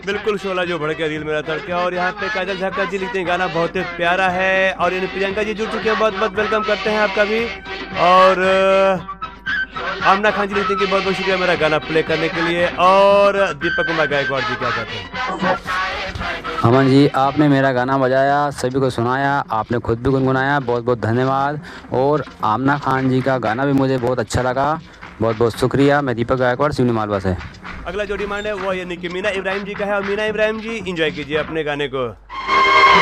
बिल्कुल शोला जो भड़के दिल मेरा तड़के। और यहाँ पे काजल झाकर जी लिखते हैं गाना बहुत ही प्यारा है। और यानी प्रियंका जी जुड़ चुके हैं, बहुत बहुत वेलकम करते हैं आपका भी। और आमना खान जी लिखते हैं कि बहुत बहुत शुक्रिया मेरा गाना प्ले करने के लिए। और दीपक कुमार गायकवाड़ जी क्या कहते हैं? अमन जी, आपने मेरा गाना बजाया, सभी को सुनाया, आपने खुद भी गुनगुनाया, बहुत बहुत धन्यवाद। और आमना खान जी का गाना भी मुझे बहुत अच्छा लगा, बहुत बहुत शुक्रिया। मैं दीपक गायकवाड़, सिवनी मालवा से। अगला जो डिमांड है वो यानी कि मीना इब्राहिम जी का है। और मीना इब्राहिम जी एंजॉय कीजिए अपने गाने को।